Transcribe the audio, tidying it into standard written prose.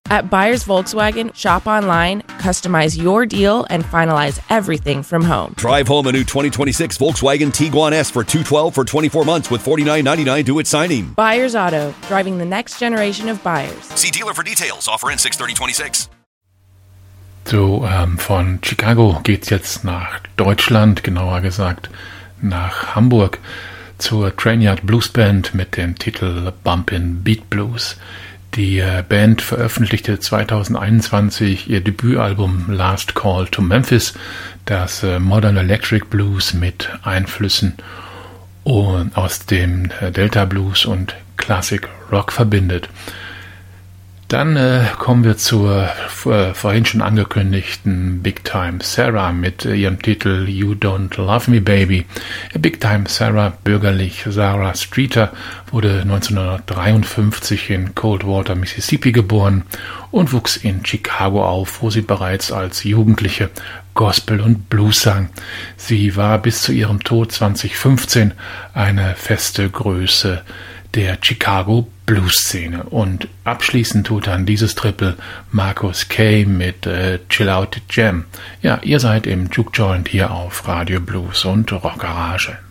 At Buyers Volkswagen, shop online, customize your deal, and finalize everything from home. Drive home a new 2026 Volkswagen Tiguan S for $212 for 24 months with $49.99 due at signing. Buyers Auto, driving the next generation of buyers. See dealer for details. Offer ends 6/30/26. So, von Chicago geht's jetzt nach Deutschland, genauer gesagt nach Hamburg, zur Trainyard Blues Band mit dem Titel Bumpin' Beat Blues. Die Band veröffentlichte 2021 ihr Debütalbum Last Call to Memphis, das Modern Electric Blues mit Einflüssen aus dem Delta Blues und Classic Rock verbindet. Dann kommen wir zur vorhin schon angekündigten Big Time Sarah mit ihrem Titel You Don't Love Me Baby. Big Time Sarah, bürgerlich Sarah Streeter, wurde 1953 in Coldwater, Mississippi geboren und wuchs in Chicago auf, wo sie bereits als Jugendliche Gospel und Blues sang. Sie war bis zu ihrem Tod 2015 eine feste Größe der Chicago Blues-Szene. Und abschließend tut dann dieses Triple Marcus Kay mit Chill Out Jam. Ja, ihr seid im Juke Joint hier auf Radio Blues und Rock Garage.